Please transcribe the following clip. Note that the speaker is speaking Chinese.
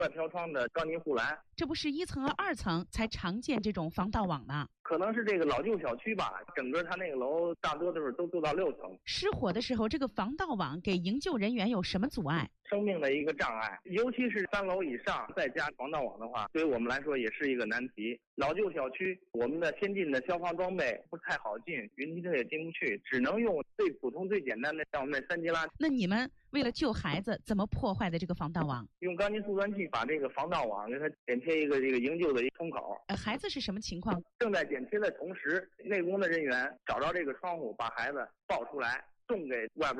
半飘窗的钢筋护栏。 这不是1层和2层才常见这种防盗网吗？ 可能是这个老旧小区吧，整个它那个楼大多都是都做到6层。 失火的时候，这个防盗网给营救人员有什么阻碍？ 生命的一个障碍，尤其是3楼以上再加防盗网的话，对于我们来说也是一个难题。老旧小区，我们的先进的消防装备不太好进，云梯车也进不去，只能用最普通、最简单的像我们那3级拉。 那你们为了救孩子，怎么破坏的这个防盗网？ 用钢筋速断器把这个防盗网给它剪切一个这个营救的一个通口。 孩子是什么情况？ 正在剪切的同时，内工的人员找着这个窗户，把孩子抱出来，送给外边